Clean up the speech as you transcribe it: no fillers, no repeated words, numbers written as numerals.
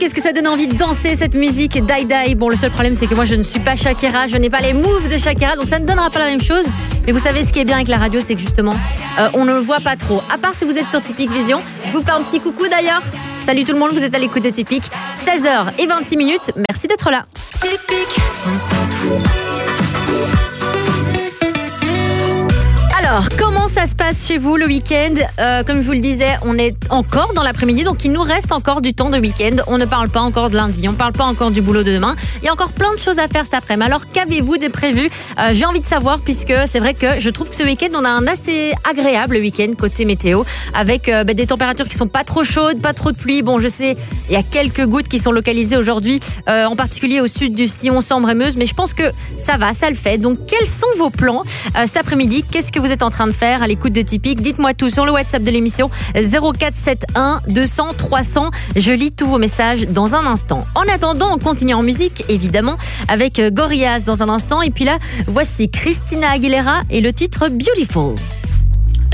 qu'est-ce que ça donne envie de danser cette musique Die Die. Bon, le seul problème c'est que moi je ne suis pas Shakira, je n'ai pas les moves de Shakira, donc ça ne donnera pas la même chose. Mais vous savez ce qui est bien avec la radio, c'est que justement on ne le voit pas trop. À part si vous êtes sur Tipeee Vision, je vous fais un petit coucou d'ailleurs. Salut tout le monde, vous êtes à l'écoute de Tipeee. 16h26. Merci d'être là. Tipeee. Alors, comment ça se passe chez vous le week-end ? Comme je vous le disais, on est encore dans l'après-midi, donc il nous reste encore du temps de week-end. On ne parle pas encore de lundi, on ne parle pas encore du boulot de demain. Il y a encore plein de choses à faire cet après-midi. Alors, qu'avez-vous de prévu ? J'ai envie de savoir, puisque c'est vrai que je trouve que ce week-end, on a un assez agréable week-end côté météo, avec des températures qui sont pas trop chaudes, pas trop de pluie. Bon, je sais, il y a quelques gouttes qui sont localisées aujourd'hui, en particulier au sud du Sillon, Sambre et Meuse, mais je pense que ça va, ça le fait. Donc, quels sont vos plans cet après-midi ? Qu'est-ce que vous êtes en train de faire à l'écoute de Tipeee? Dites-moi tout sur le WhatsApp de l'émission 0471 200 300. Je lis tous vos messages dans un instant. En attendant, on continue en musique, évidemment, avec Gorillaz dans un instant. Et puis là, voici Christina Aguilera et le titre Beautiful.